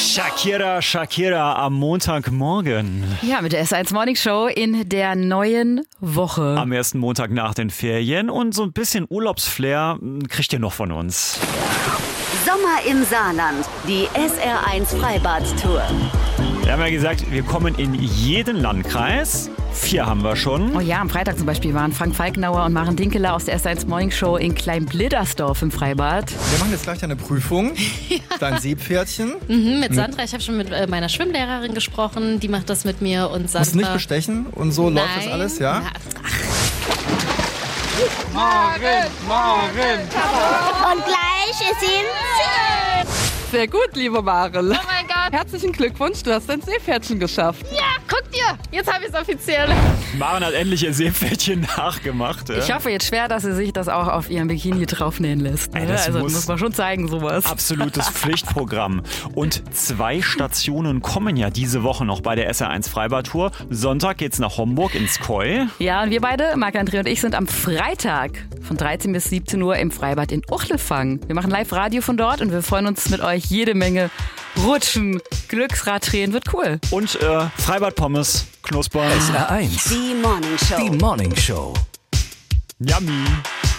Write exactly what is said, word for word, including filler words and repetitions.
Shakira, Shakira am Montagmorgen. Ja, mit der S eins Morning Show in der neuen Woche. Am ersten Montag nach den Ferien und so ein bisschen Urlaubsflair kriegt ihr noch von uns. Sommer im Saarland, die S R eins Freibad-Tour. Wir haben ja gesagt, wir kommen in jeden Landkreis. Vier haben wir schon. Oh ja, am Freitag zum Beispiel waren Frank Falkenauer und Maren Dinkeler aus der S eins Morning Show in Kleinblittersdorf im Freibad. Wir machen jetzt gleich eine Prüfung. Ja. Dein Seepferdchen. Mhm, mit Sandra, ich habe schon mit äh, meiner Schwimmlehrerin gesprochen, die macht das mit mir und Sandra... Musst nicht bestechen und so Nein. läuft das alles, ja? Na, Maren, Maren. Und gleich ist sie im Ziel. Sehr gut, liebe Maren. oh mein Gott. Herzlichen Glückwunsch, du hast dein Seepferdchen geschafft. Ja, guck dir, jetzt habe ich es offiziell. Maren hat endlich ihr Seepferdchen nachgemacht. Ja? Ich hoffe jetzt schwer, dass sie sich das auch auf ihrem Bikini draufnähen lässt. Ey, Ne? das Also muss- muss man schon zeigen, sowas. Absolutes Pflichtprogramm. Und zwei Stationen kommen ja diese Woche noch bei der S R eins Freibad-Tour. Sonntag geht's nach Homburg ins Koi. Ja, und wir beide, Marc-André und ich, sind am Freitag von dreizehn bis siebzehn Uhr im Freibad in Uchtelfang. Wir machen Live-Radio von dort und wir freuen uns mit euch jede Menge Rutschen, Glücksradtränen, wird cool. Und äh, Freibad-Pommes, knuspern. S R eins. Die Morning Show. Die Morning Show. Yummy.